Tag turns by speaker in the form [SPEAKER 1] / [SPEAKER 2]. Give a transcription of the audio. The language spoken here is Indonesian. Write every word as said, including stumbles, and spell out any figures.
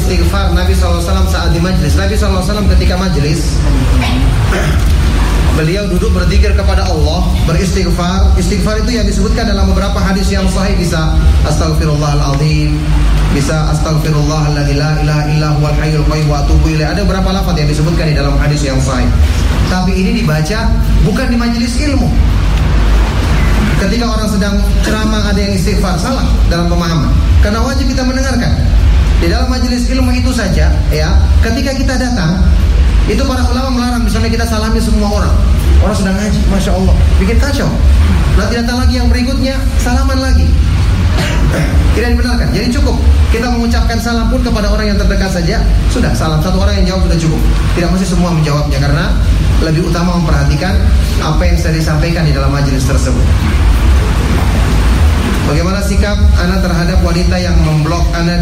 [SPEAKER 1] istighfar Nabi shallallahu alaihi wasallam saat di majlis. Nabi shallallahu alaihi wasallam ketika majlis, beliau duduk berzikir kepada Allah, beristighfar. Istighfar itu yang disebutkan dalam beberapa hadis yang sahih, bisa Astaghfirullahaladzim, bisa Astaghfirullahal la ilaha illa huwal hayyul qayyum wa atubu ilaih. Ada beberapa lafaz yang disebutkan di dalam hadis yang sahih. Tapi ini dibaca bukan di majelis ilmu. Ketika orang sedang ceramah ada yang istighfar, salah dalam pemahaman. Karena wajib kita mendengarkan. Di dalam majelis ilmu itu saja, ya, ketika kita datang, itu para ulama melarang misalnya kita salami semua orang. Orang sedang ngaji, masya Allah, bikin kacau. Nanti datang lagi yang berikutnya, salaman lagi. Tidak dibenarkan. Jadi cukup kita mengucapkan salam pun kepada orang yang terdekat saja, sudah salam. Satu orang yang jawab sudah cukup. Tidak mesti semua menjawabnya, karena lebih utama memperhatikan apa yang sudah disampaikan di dalam majelis tersebut. Bagaimana sikap Ana terhadap wanita yang memblok Ana